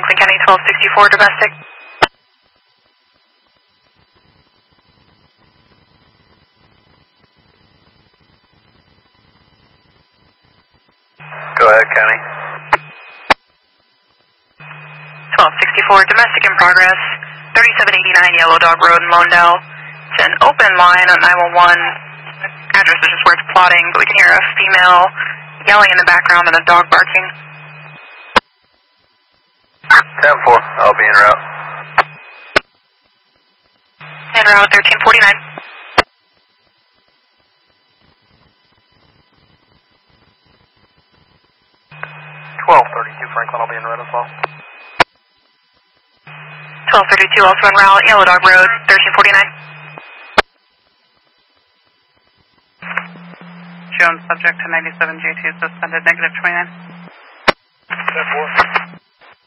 Johnson County 1264 domestic. Go ahead, County. 1264 domestic in progress. 3789 Yellow Dog Road in Lawndale. It's an open line on 911. Address is just where it's plotting, but we can hear a female yelling in the background and a dog barking. 10-4, I'll be en route. En route 1349. 1232 Franklin, I'll be en route as well. 1232 also en route, Yellow Dog Road 1349. Shown subject to 97 J2 suspended, -29. 10-4.